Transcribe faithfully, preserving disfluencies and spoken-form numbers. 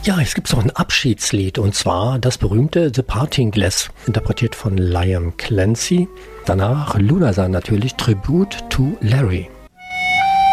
Ja, es gibt noch ein Abschiedslied und zwar das berühmte The Parting Glass, interpretiert von Liam Clancy. Danach Lunasan natürlich, Tribute to Larry.